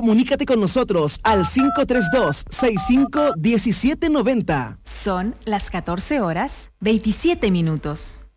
Comunícate con nosotros al 532-65-1790. Son las 14 horas, 27 minutos.